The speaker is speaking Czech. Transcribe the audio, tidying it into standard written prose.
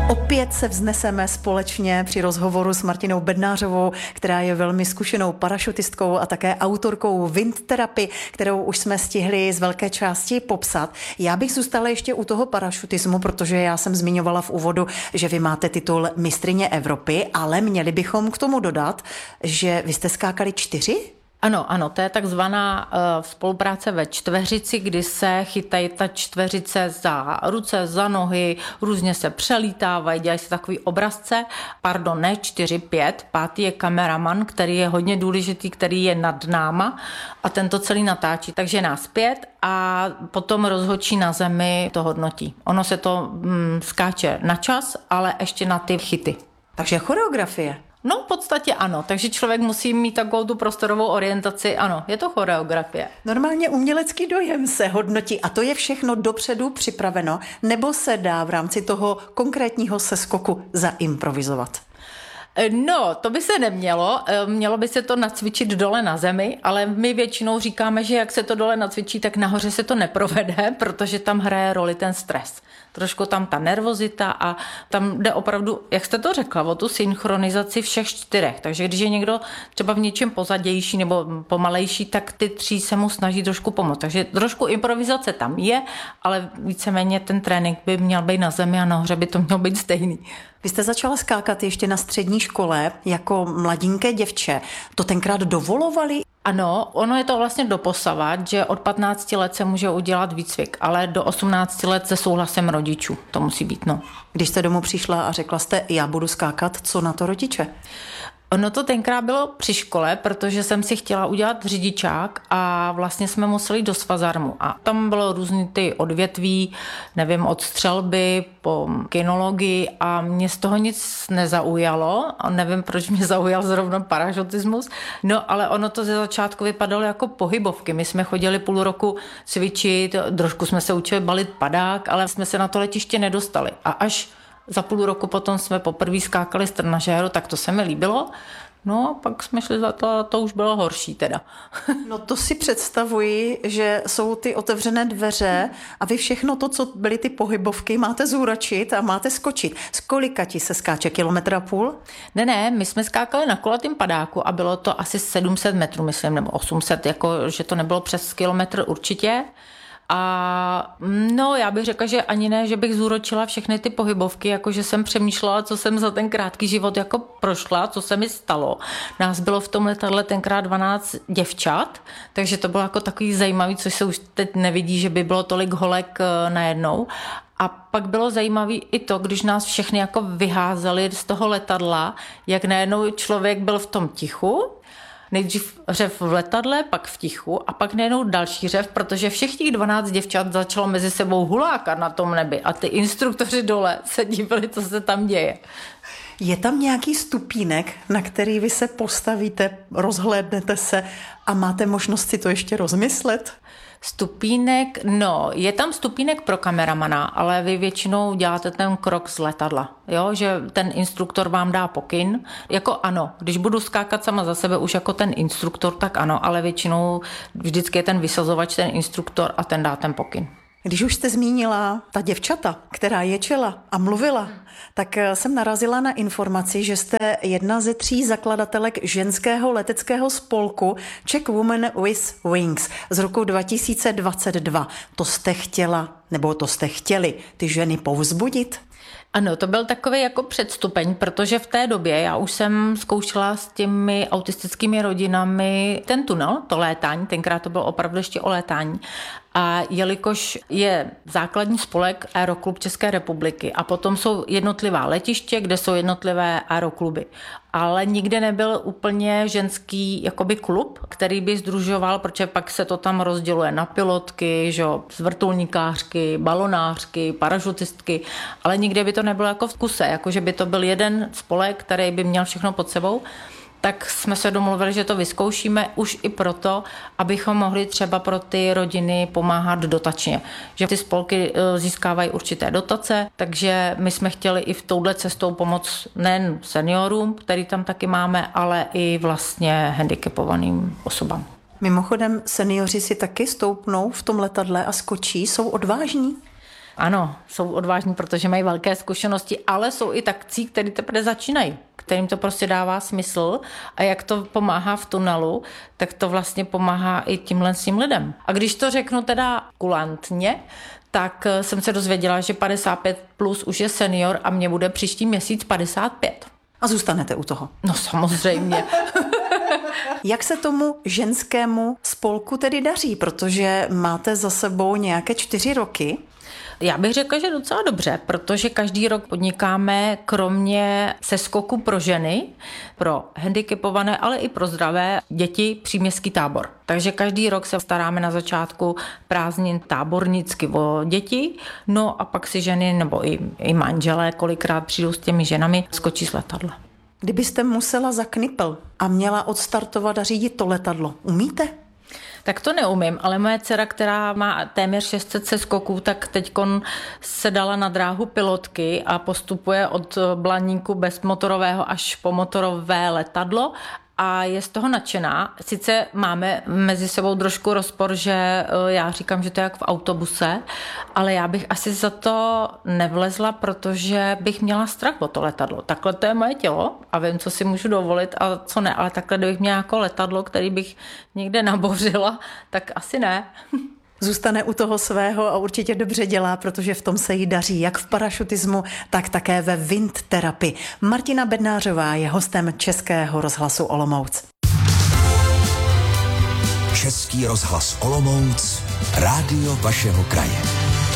Opět se vzneseme společně při rozhovoru s Martinou Bednářovou, která je velmi zkušenou parašutistkou a také autorkou Wind Therapy, kterou už jsme stihli z velké části popsat. Já bych zůstala ještě u toho parašutismu, protože já jsem zmiňovala v úvodu, že vy máte titul mistryně Evropy, ale měli bychom k tomu dodat, že vy jste skákali 4? Ano, to je takzvaná spolupráce ve čtveřici, kdy se chytají ta čtveřice za ruce, za nohy, různě se přelítávají, dělají se takový obrazce. Pardon, ne 4, 5. 5. je kameraman, který je hodně důležitý, který je nad náma a ten to celý natáčí. Takže nás 5 a potom rozhodčí na zemi to hodnotí. Ono se to skáče na čas, ale ještě na ty chyty. Takže choreografie. No, v podstatě ano, takže člověk musí mít takovou tu prostorovou orientaci, ano, je to choreografie. Normálně umělecký dojem se hodnotí a to je všechno dopředu připraveno, nebo se dá v rámci toho konkrétního seskoku zaimprovizovat? No, to by se nemělo, mělo by se to nacvičit dole na zemi, ale my většinou říkáme, že jak se to dole nacvičí, tak nahoře se to neprovede, protože tam hraje roli ten stres. Trošku tam ta nervozita a tam jde opravdu, jak jste to řekla, o tu synchronizaci všech 4. Takže když je někdo třeba v něčem pozadější nebo pomalejší, tak ty 3 se mu snaží trošku pomoct. Takže trošku improvizace tam je, ale víceméně ten trénink by měl být na zemi a nahoře by to mělo být stejný. Vy jste začala skákat ještě na střední škole jako mladinké děvče. To tenkrát dovolovali? Ano, ono je to vlastně doposavat, že od 15 let se může udělat výcvik, ale do 18 let se souhlasem rodičů. To musí být, no. Když jste domů přišla a řekla jste, já budu skákat, co na to rodiče? Ono to tenkrát bylo při škole, protože jsem si chtěla udělat řidičák a vlastně jsme museli do Svazarmu. A tam bylo různý ty odvětví, nevím, od střelby po kinologii a mě z toho nic nezaujalo. A nevím, proč mě zaujal zrovna parašutismus. No, ale ono to ze začátku vypadalo jako pohybovky. My jsme chodili půl roku cvičit, trošku jsme se učili balit padák, ale jsme se na to letiště nedostali. A až za půl roku potom jsme poprvé skákali z trenažéru, tak to se mi líbilo. No a pak jsme šli za to už bylo horší teda. No to si představuji, že jsou ty otevřené dveře a vy všechno to, co byly ty pohybovky, máte zúračit a máte skočit. Z kolika ti se skáče? 1,5 kilometru? Ne, my jsme skákali na kulatým padáku a bylo to asi 700 metrů, myslím, nebo 800, jako, že to nebylo přes kilometr určitě. A no, já bych řekla, že ani ne, že bych zúročila všechny ty pohybovky, jakože jsem přemýšlela, co jsem za ten krátký život jako prošla, co se mi stalo. Nás bylo v tom letadle tenkrát 12 děvčat, takže to bylo jako takový zajímavý, což se už teď nevidí, že by bylo tolik holek najednou. A pak bylo zajímavé i to, když nás všechny jako vyházeli z toho letadla, jak najednou člověk byl v tom tichu, nejdřív řev v letadle, pak v tichu a pak najednou další řev, protože všech těch 12 děvčat začalo mezi sebou hulákat na tom nebi a ty instruktoři dole se dívali, co se tam děje. Je tam nějaký stupínek, na který vy se postavíte, rozhlédnete se a máte možnost si to ještě rozmyslet? Stupínek, no, je tam stupínek pro kameramana, ale vy většinou děláte ten krok z letadla, jo, že ten instruktor vám dá pokyn, jako ano, když budu skákat sama za sebe už jako ten instruktor, tak ano, ale většinou vždycky je ten vysazovač, ten instruktor a ten dá ten pokyn. Když už jste zmínila ta děvčata, která ječela a mluvila, tak jsem narazila na informaci, že jste jedna ze 3 zakladatelek ženského leteckého spolku Czech Women with Wings z roku 2022. To jste chtěla, nebo to jste chtěli ty ženy povzbudit? Ano, to byl takový jako předstupeň, protože v té době já už jsem zkoušela s těmi autistickými rodinami ten tunel, to létání, tenkrát to bylo opravdu ještě o létání. A jelikož je základní spolek Aeroklub České republiky a potom jsou jednotlivá letiště, kde jsou jednotlivé aerokluby. Ale nikde nebyl úplně ženský jakoby klub, který by sdružoval, protože pak se to tam rozděluje na pilotky, že, vrtulníkářky, balonářky, parašutistky, ale nikde by to nebylo jako v kuse, jakože by to byl jeden spolek, který by měl všechno pod sebou. Tak jsme se domluvili, že to vyzkoušíme už i proto, abychom mohli třeba pro ty rodiny pomáhat dotačně. Že ty spolky získávají určité dotace, takže my jsme chtěli i v touhle cestou pomoct nejen seniorům, který tam taky máme, ale i vlastně handicapovaným osobám. Mimochodem, seniori si taky stoupnou v tom letadle a skočí, jsou odvážní? Ano, jsou odvážní, protože mají velké zkušenosti, ale jsou i takcí, kteří teprve začínají, kterým to prostě dává smysl a jak to pomáhá v tunelu, tak to vlastně pomáhá i tímhle s tím lidem. A když to řeknu teda kulantně, tak jsem se dozvěděla, že 55 plus už je senior a mě bude příští měsíc 55. A zůstanete u toho? No samozřejmě. Jak se tomu ženskému spolku tedy daří, protože máte za sebou nějaké 4 roky? Já bych řekla, že docela dobře, protože každý rok podnikáme kromě seskoku pro ženy, pro handicapované, ale i pro zdravé děti příměstský tábor. Takže každý rok se staráme na začátku prázdnin tábornicky o děti, no a pak si ženy nebo i manželé kolikrát přijdou s těmi ženami, skočí z letadla. Kdybyste musela za knipl a měla odstartovat a řídit to letadlo, umíte? Tak to neumím, ale moje dcera, která má téměř 600 seskoků, tak teďkon se dala na dráhu pilotky a postupuje od blaníku bezmotorového až po motorové letadlo a je z toho nadšená. Sice máme mezi sebou trošku rozpor, že já říkám, že to je jak v autobuse, ale já bych asi za to nevlezla, protože bych měla strach o to letadlo. Takhle to je moje tělo a vím, co si můžu dovolit a co ne, ale takhle kdybych měla jako letadlo, který bych někde nabořila, tak asi ne. Zůstane u toho svého a určitě dobře dělá, protože v tom se jí daří jak v parašutismu, tak také ve windterapii. Martina Bednářová je hostem Českého rozhlasu Olomouc. Český rozhlas Olomouc, rádio vašeho kraje.